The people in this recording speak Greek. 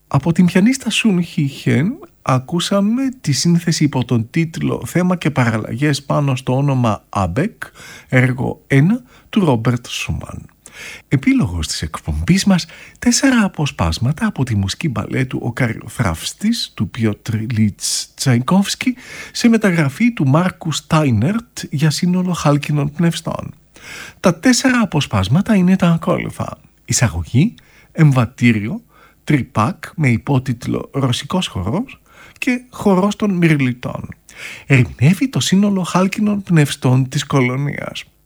Από την πιανίστα Σουν Χιχέν ακούσαμε τη σύνθεση υπό τον τίτλο «Θέμα και παραλλαγές» πάνω στο όνομα Αμπεκ, έργο 1 του Ρόμπερτ Σούμαν. Επίλογος της εκπομπής μας, 4 αποσπάσματα από τη μουσική μπαλέτου «Ο Καριοθράφστης» του Πιότρ Ιλίτς Τσαϊκόφσκι σε μεταγραφή του Μάρκου Στάινερτ για σύνολο χάλκινων πνευστών. Τα 4 αποσπάσματα είναι τα ακόλουθα: εισαγωγή, εμβατήριο, τριπάκ με υπότιτλο «Ρωσικός χορός» και «Χορός των Μυρλιτών». Ερμηνεύει το σύνολο χάλκινων πνευστών της κολονίας.